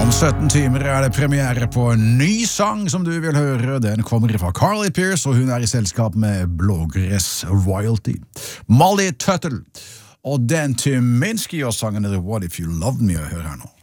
Om 17 timer det premiere på en ny sang som du vil høre. Den kommer fra Carly Pearce, og hun i selskap med Blågress Royalty. Molly Tuttle og Dan Tyminski, og sangen What If You Loved Me, hør her nå.